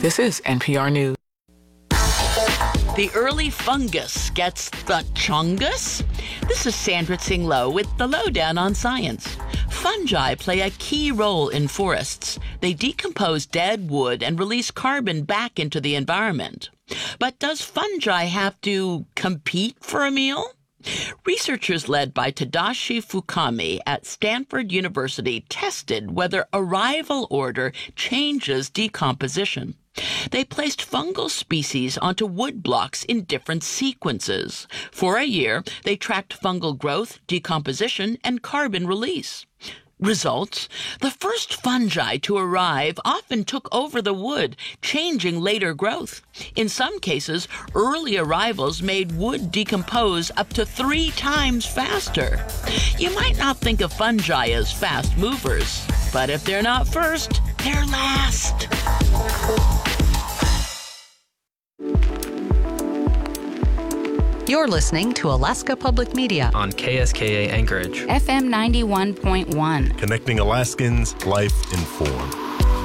This is NPR News. The early fungus gets the chungus? This is Sandra Tsing Loh with the Lowdown on Science. Fungi play a key role in forests. They decompose dead wood and release carbon back into the environment. But does fungi have to compete for a meal? Researchers led by Tadashi Fukami at Stanford University tested whether arrival order changes decomposition. They placed fungal species onto wood blocks in different sequences. For a year, they tracked fungal growth, decomposition, and carbon release. Results: the first fungi to arrive often took over the wood, changing later growth. In some cases, early arrivals made wood decompose up to 3 times faster. You might not think of fungi as fast movers, but if they're not first, they're last. You're listening to Alaska Public Media on KSKA Anchorage, FM 91.1. Connecting Alaskans, life informed.